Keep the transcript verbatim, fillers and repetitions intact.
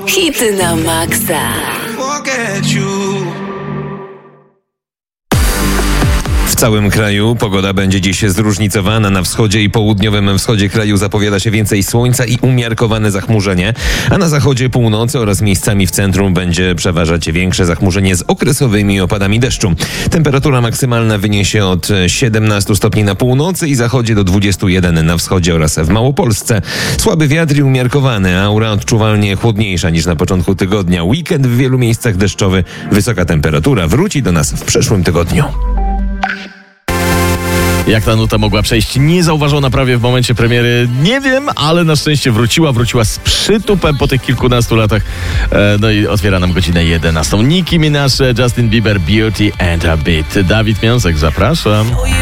Hity na maksa. W całym kraju pogoda będzie dziś zróżnicowana. Na wschodzie i południowym wschodzie kraju zapowiada się więcej słońca i umiarkowane zachmurzenie, a na zachodzie, północy oraz miejscami w centrum będzie przeważać większe zachmurzenie z okresowymi opadami deszczu. Temperatura maksymalna wyniesie od siedemnastu stopni na północy i zachodzie do dwudziestu jeden na wschodzie oraz w Małopolsce. Słaby wiatr i umiarkowany, aura odczuwalnie chłodniejsza niż na początku tygodnia. Weekend w wielu miejscach deszczowy. Wysoka temperatura wróci do nas w przyszłym tygodniu. Jak ta nuta mogła przejść niezauważona prawie w momencie premiery, nie wiem, ale na szczęście wróciła, wróciła z przytupem po tych kilkunastu latach. E, no i otwiera nam godzinę jedenastą. Nicki Minaj, Justin Bieber, Beauty and a Beat. Dawid Miąsek, zapraszam.